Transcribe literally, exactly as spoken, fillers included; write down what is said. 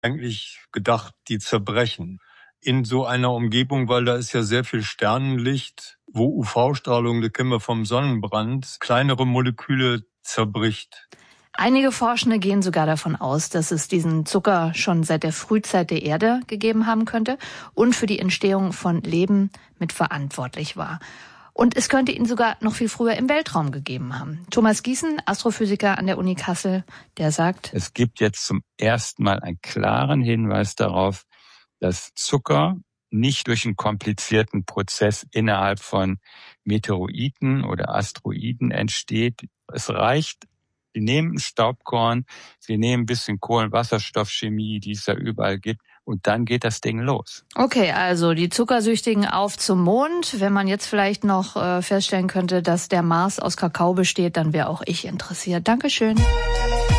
eigentlich gedacht, die zerbrechen. In so einer Umgebung, weil da ist ja sehr viel Sternenlicht, wo U V-Strahlung, das kennen wir vom Sonnenbrand, kleinere Moleküle zerbricht. Einige Forschende gehen sogar davon aus, dass es diesen Zucker schon seit der Frühzeit der Erde gegeben haben könnte und für die Entstehung von Leben mitverantwortlich war. Und es könnte ihn sogar noch viel früher im Weltraum gegeben haben. Thomas Gießen, Astrophysiker an der Uni Kassel, der sagt: Es gibt jetzt zum ersten Mal einen klaren Hinweis darauf, dass Zucker nicht durch einen komplizierten Prozess innerhalb von Meteoroiden oder Asteroiden entsteht. Es reicht, Sie nehmen ein Staubkorn, Sie nehmen ein bisschen Kohlenwasserstoffchemie, die es da überall gibt, und dann geht das Ding los. Okay, also die Zuckersüchtigen auf zum Mond. Wenn man jetzt vielleicht noch äh, feststellen könnte, dass der Mars aus Kakao besteht, dann wäre auch ich interessiert. Dankeschön.